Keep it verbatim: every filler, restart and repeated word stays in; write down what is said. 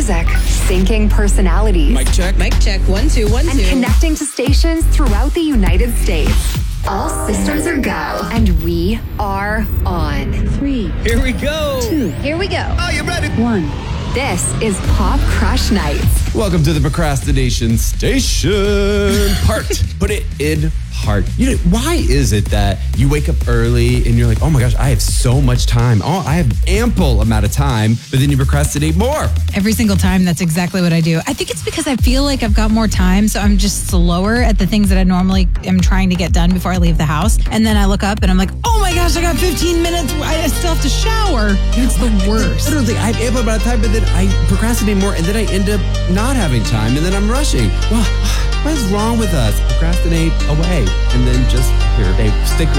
music, syncing personalities. Mic check. Mic check. One, two, one, and two. connecting to stations throughout the United States. All systems are go, and we are on. Three. Here we go. Two. Here we go. Are you ready? One. This is Pop Crush Nights. Welcome to the Procrastination Station. Part. Put it in heart. You know, why is it that you wake up early and you're like, oh my gosh, I have so much time. Oh, I have ample amount of time, but then you procrastinate more. Every single time, that's exactly what I do. I think it's because I feel like I've got more time, so I'm just slower at the things that I normally am trying to get done before I leave the house. And then I look up and I'm like, oh my gosh, I got fifteen minutes. I still have to shower. It's the worst. Literally, I have ample amount of time, but then I procrastinate more, and then I end up not having time, and then I'm rushing. Well, what is wrong with us? Procrastinate away, and then just here, they stick